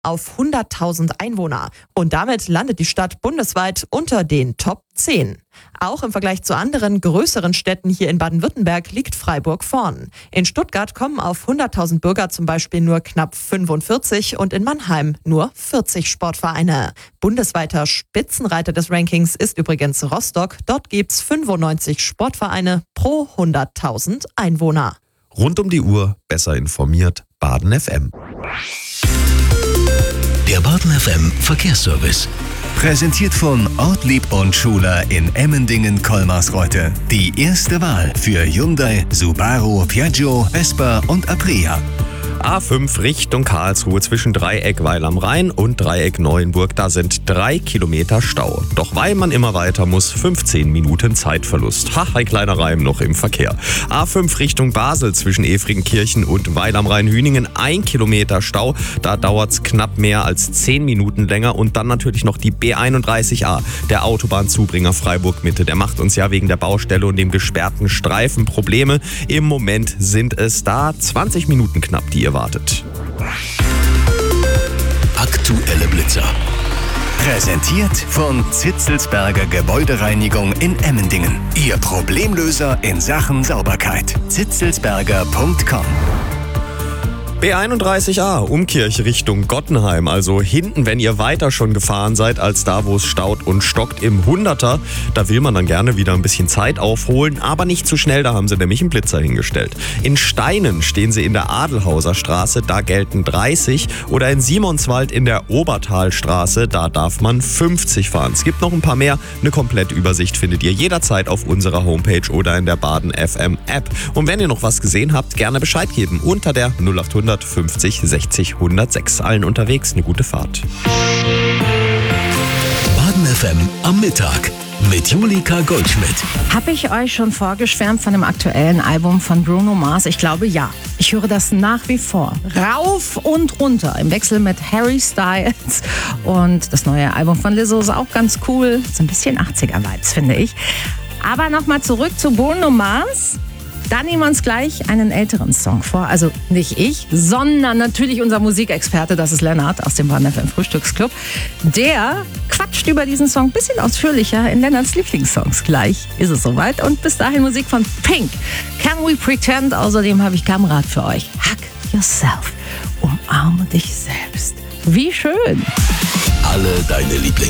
auf 100.000 Einwohner. Und damit landet die Stadt bundesweit unter den Top 10. Auch im Vergleich zu anderen größeren Städten hier in Baden-Württemberg liegt Freiburg vorn. In Stuttgart kommen auf 100.000 Bürger zum Beispiel nur knapp 45 und in Mannheim nur 40 Sportvereine. Bundesweiter Spitzenreiter des Rankings ist übrigens Rostock. Dort gibt's 95 Sportvereine pro 100.000 Einwohner. Rund um die Uhr besser informiert, Baden FM. Der Baden FM Verkehrsservice. Präsentiert von Ortlieb und Schuler in Emmendingen-Kolmarsreuth. Die erste Wahl für Hyundai, Subaru, Piaggio, Vespa und Aprilia. A5 Richtung Karlsruhe zwischen Dreieck Weil am Rhein und Dreieck Neuenburg. Da sind 3 Kilometer Stau. Doch weil man immer weiter muss, 15 Minuten Zeitverlust. Ein kleiner Reim noch im Verkehr. A5 Richtung Basel zwischen Efringenkirchen und Weil am Rhein-Hüningen. 1 Kilometer Stau. Da dauert's knapp mehr als 10 Minuten länger. Und dann natürlich noch die B31A, der Autobahnzubringer Freiburg-Mitte. Der macht uns ja wegen der Baustelle und dem gesperrten Streifen Probleme. Im Moment sind es da 20 Minuten knapp, die ihr wartet. Aktuelle Blitzer. Präsentiert von Zitzelsberger Gebäudereinigung in Emmendingen. Ihr Problemlöser in Sachen Sauberkeit. zitzelsberger.com. B31A, Umkirch Richtung Gottenheim. Also hinten, wenn ihr weiter schon gefahren seid, als da, wo es staut und stockt im 100er. Da will man dann gerne wieder ein bisschen Zeit aufholen, aber nicht zu schnell, da haben sie nämlich einen Blitzer hingestellt. In Steinen stehen sie in der Adelhauser Straße, da gelten 30. Oder in Simonswald in der Obertalstraße, da darf man 50 fahren. Es gibt noch ein paar mehr. Eine Komplettübersicht findet ihr jederzeit auf unserer Homepage oder in der Baden FM App. Und wenn ihr noch was gesehen habt, gerne Bescheid geben unter der 0800 50 60 106. Allen unterwegs eine gute Fahrt. Baden FM am Mittag mit Julika Goldschmidt. Habe ich euch schon vorgeschwärmt von dem aktuellen Album von Bruno Mars? Ich glaube ja. Ich höre das nach wie vor. Rauf und runter im Wechsel mit Harry Styles. Und das neue Album von Lizzo ist auch ganz cool. So ein bisschen 80er-Vibes, finde ich. Aber nochmal zurück zu Bruno Mars. Da nehmen wir uns gleich einen älteren Song vor. Also nicht ich, sondern natürlich unser Musikexperte, das ist Lennart aus dem Baden FM Frühstücksclub. Der quatscht über diesen Song ein bisschen ausführlicher in Lennarts Lieblingssongs. Gleich ist es soweit und bis dahin Musik von Pink. Can We Pretend? Außerdem habe ich Kamerad für euch. Hug Yourself. Umarme dich selbst. Wie schön. Alle deine Lieblings